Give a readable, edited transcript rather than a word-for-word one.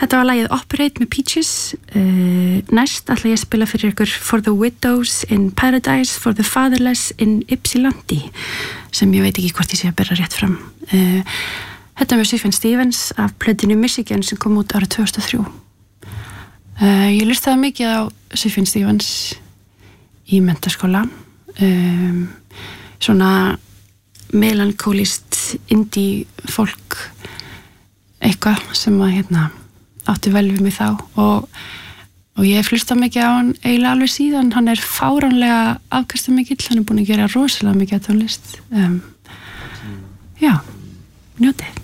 Þetta var lagið Operate með Peaches. Næst ætla ég að spila fyrir ykkur For the Widows in Paradise, For the Fatherless in Ypsilanti, sem ég veit ekki hvort ég sé að bera rétt fram. Þetta með Sufjan Stevens af plötinu Michigan sem kom út árið 2003. Ég hlustaði mikið á Sufjan Stevens í menntaskóla. Svona melankólist indie fólk, eitthvað sem að átti vel við mig þá og ég hef hlustað mikið á hann eiginlega alveg síðan. Hann er fáránlega afkastamikill, hann er búinn að gera rosalega mikið tónlist. Já, njótið.